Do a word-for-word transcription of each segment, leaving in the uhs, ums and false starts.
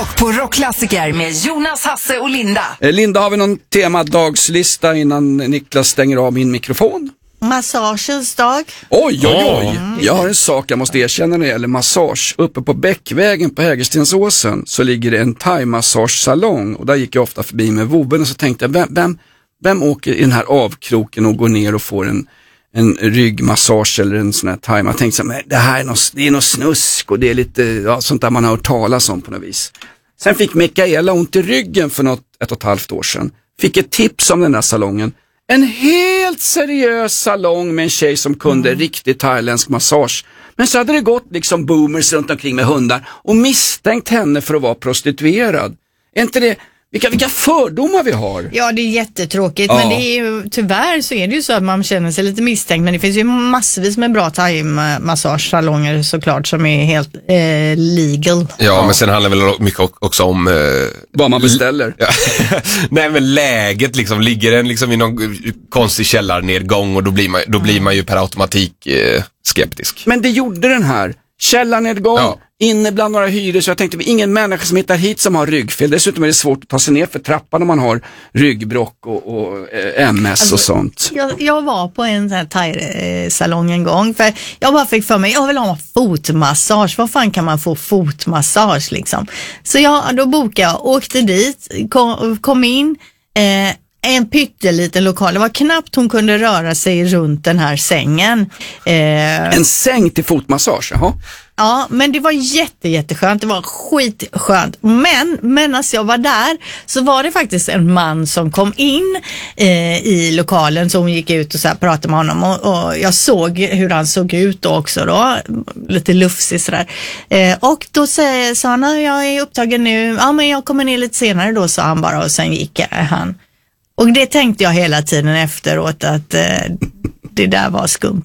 Rock på Rockklassiker med Jonas, Hasse och Linda. Eh, Linda, har vi någon temadagslista innan Niklas stänger av min mikrofon? Massagens dag. Oj, oj, oj. Jag har en sak jag måste erkänna när det gäller massage. Uppe på Bäckvägen på Hägerstensåsen så ligger det en thai-massagesalong. Och där gick jag ofta förbi med vovven och så tänkte jag, vem, vem, vem åker i den här avkroken och går ner och får en, en ryggmassage eller en sån här thai? Jag tänkte så här, det här är något, det är något snusk och det är lite ja, sånt där man har hört talas om på något vis. Sen fick Mikaela ont i ryggen för något ett och ett halvt år sedan. Fick ett tips om den där salongen. En helt seriös salong med en tjej som kunde mm. riktigt thailändsk massage. Men så hade det gått liksom boomers runt omkring med hundar och misstänkt henne för att vara prostituerad. Är inte det, vilka, vilka fördomar vi har? Ja, det är jättetråkigt, ja. Men det är ju, tyvärr så är det ju så att man känner sig lite misstänkt. Men det finns ju massvis med bra thai-massagesalonger såklart som är helt eh, legal. Ja, ja, men sen handlar det väl mycket också om... Eh, vad man beställer. Ja. Nej, men läget liksom, ligger den liksom i någon konstig källarnedgång och då blir man, då blir man ju per automatik eh, skeptisk. Men det gjorde den här. Källarnedgång, ja. Inne bland några hyror, så jag tänkte, det är ingen människa som hittar hit som har ryggfel. Dessutom är det svårt att ta sig ner för trappan om man har ryggbrock och, och eh, M S alltså, och sånt. Jag, jag var på en sån här thai-salong en gång, för jag bara fick för mig, jag vill ha fotmassage. Vad fan kan man få fotmassage liksom? Så jag, då bokade jag, åkte dit, kom, kom in, eh, en pytteliten lokal. Det var knappt hon kunde röra sig runt den här sängen. Eh... En säng till fotmassage, jaha. Ja, men det var jätte, jätteskönt. Det var skitskönt. Men medan jag var där så var det faktiskt en man som kom in eh, i lokalen. Så hon gick ut och så här pratade med honom. Och, och jag såg hur han såg ut då också då. Lite lufsig sådär. Eh, och då säger, sa han, jag är upptagen nu. Ja, men jag kommer ner lite senare då, sa han bara. Och sen gick han. Och det tänkte jag hela tiden efteråt att eh, det där var skumt.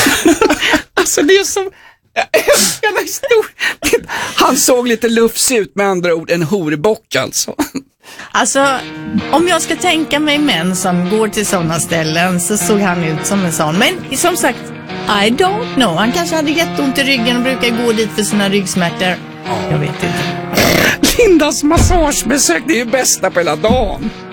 Alltså det är som... Han såg lite lufsig ut, med andra ord en horbock alltså. Alltså, om jag ska tänka mig män som går till sådana ställen så såg han ut som en sån. Men som sagt, I don't know. Han kanske hade jätteont i ryggen och brukar gå dit för sina ryggsmärtor. Jag vet inte. Lindas massagebesök, det är ju bästa på hela dagen.